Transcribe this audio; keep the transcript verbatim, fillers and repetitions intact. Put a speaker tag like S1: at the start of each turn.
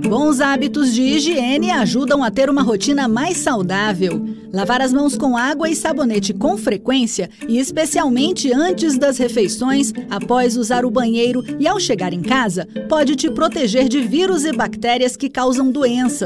S1: Bons hábitos de higiene ajudam a ter uma rotina mais saudável. Lavar as mãos com água e sabonete com frequência, e especialmente antes das refeições, após usar o banheiro e ao chegar em casa, pode te proteger de vírus e bactérias que causam doenças.